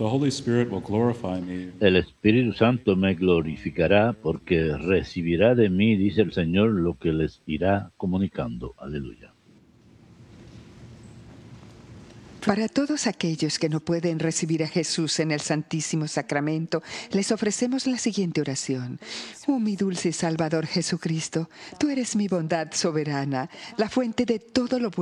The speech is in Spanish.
The Holy Spirit will glorify me. El Espíritu Santo me glorificará porque recibirá de mí, dice el Señor, lo que les irá comunicando. Aleluya. Para todos aquellos que no pueden recibir a Jesús en el Santísimo Sacramento, les ofrecemos la siguiente oración. Oh, mi dulce Salvador Jesucristo, tú eres mi bondad soberana, la fuente de todo lo bueno